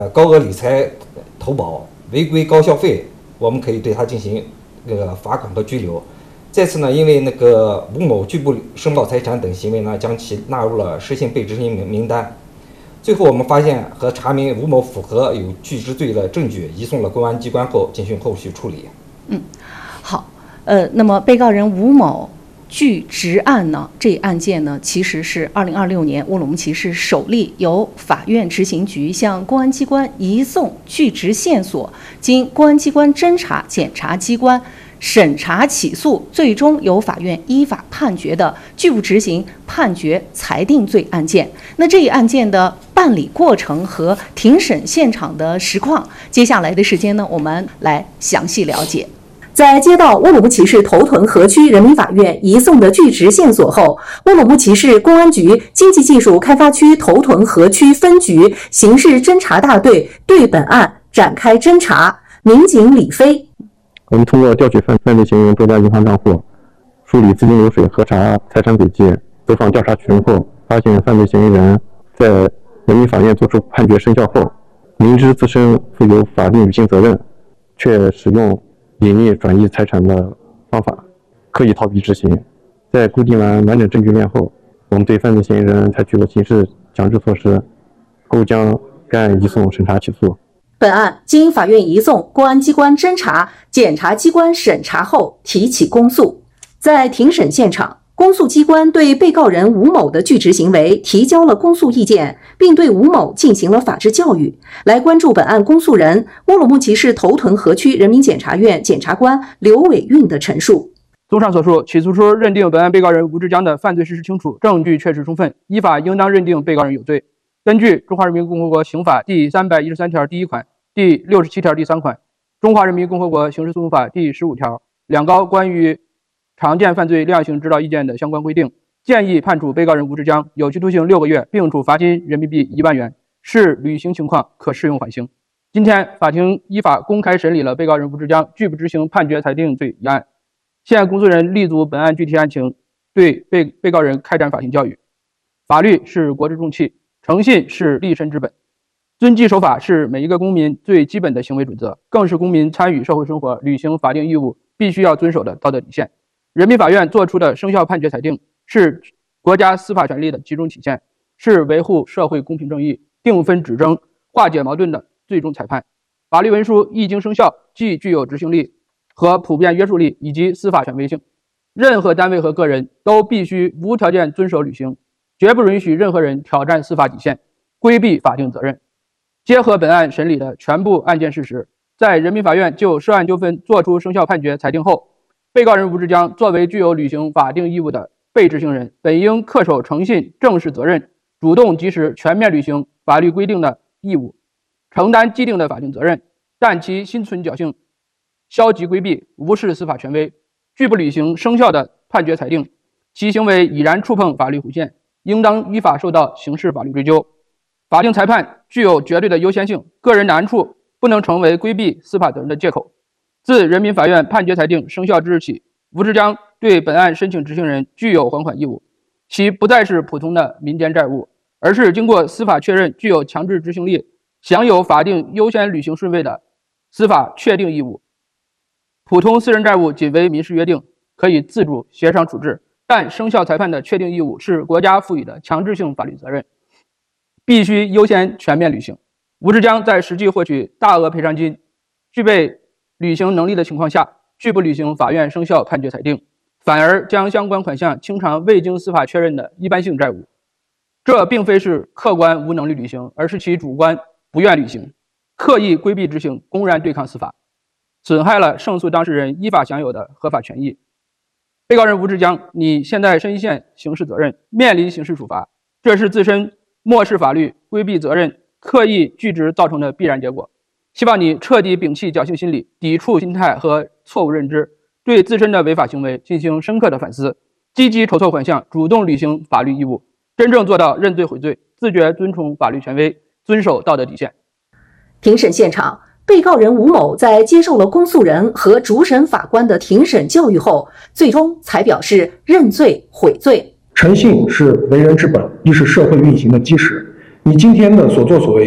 高额理财投保、违规高消费，我们可以对他进行罚款和拘留。再次呢，因为吴某拒不申报财产等行为呢，将其纳入了失信被执行名单。最后我们发现和查明吴某符合有拒执罪的证据，移送了公安机关后进行后续处理。 好，那么被告人吴某拒执案呢，这一案件呢，其实是2026年乌鲁木齐市首例由法院执行局向公安机关移送拒执线索，经公安机关侦查、检察机关审查起诉，最终由法院依法判决的拒不执行判决裁定罪案件。那这一案件的办理过程和庭审现场的实况，接下来的时间呢，我们来详细了解。在接到乌鲁木齐市头屯河区人民法院移送的拒执线索后，乌鲁木齐市公安局经济技术开发区头屯河区分局刑事侦查大队对本案展开侦查。民警李飞， 我们通过调取犯罪嫌疑人多家银行账户，梳理资金流水，核查财产轨迹，走访调查群后，发现犯罪嫌疑人在人民法院作出判决生效后，明知自身负有法定履行责任，却使用隐匿转移财产的方法，刻意逃避执行。在固定完整证据链后，我们对犯罪嫌疑人采取了刑事强制措施，后将该案移送审查起诉。 本案经法院移送公安机关侦查、检察机关审查后提起公诉。在庭审现场，公诉机关对被告人吴某的拒执行为提交了公诉意见，并对吴某进行了法治教育。来关注本案公诉人乌鲁木齐市头屯河区人民检察院检察官刘伟运的陈述。 综上所述，起诉书认定本案被告人吴志江的犯罪事实清楚，证据确实充分，依法应当认定被告人有罪。根据《中华人民共和国刑法》第313条第1款、第67条第3款、《中华人民共和国刑事诉讼法》第15条两高关于常见犯罪量刑指导意见的相关规定，建议判处被告人吴志江有期徒刑6个月，并处罚金人民币1万元，视履行情况可适用缓刑。今天，法庭依法公开审理了被告人吴志江拒不执行判决裁定罪一案。现公诉人立足本案具体案情，对被告人开展法庭教育。法律是国之重器，诚信是立身之本，遵纪守法是每一个公民最基本的行为准则，更是公民参与社会生活、履行法定义务必须要遵守的道德底线。人民法院作出的生效判决裁定是国家司法权力的集中体现，是维护社会公平正义、定分止争、化解矛盾的最终裁判。法律文书一经生效，既具有执行力和普遍约束力以及司法权威性，任何单位和个人都必须无条件遵守履行，绝不允许任何人挑战司法底线，规避法定责任。结合本案审理的全部案件事实，在人民法院就涉案纠纷作出生效判决裁定后，被告人吴志江作为具有履行法定义务的被执行人，本应恪守诚信、正视责任，主动及时全面履行法律规定的义务，承担既定的法定责任，但其心存侥幸，消极规避，无视司法权威，拒不履行生效的判决裁定，其行为已然触碰法律红线，应当依法受到刑事法律追究。法定裁判具有绝对的优先性，个人难处不能成为规避司法责任的借口。自人民法院判决裁定生效之日起，吴志江对本案申请执行人具有还款义务，其不再是普通的民间债务，而是经过司法确认具有强制执行力、享有法定优先履行顺位的司法确定义务。普通私人债务仅为民事约定，可以自主协商处置，但生效裁判的确定义务是国家赋予的强制性法律责任，必须优先全面履行。吴志江在实际获取大额赔偿金、具备履行能力的情况下，拒不履行法院生效判决裁定，反而将相关款项清偿未经司法确认的一般性债务。这并非是客观无能力履行，而是其主观不愿履行，刻意规避执行，公然对抗司法，损害了胜诉当事人依法享有的合法权益。被告人吴志江，你现在深陷刑事责任，面临刑事处罚，这是自身漠视法律、规避责任、刻意拒执造成的必然结果。希望你彻底摒弃侥幸心理、抵触心态和错误认知，对自身的违法行为进行深刻的反思，积极筹措款项，主动履行法律义务，真正做到认罪悔罪，自觉遵从法律权威，遵守道德底线。 庭审现场，被告人吴某在接受了公诉人和主审法官的庭审教育后，最终才表示认罪悔罪。 诚信是为人之本，亦是社会运行的基石。你今天的所作所为，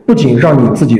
不仅让你自己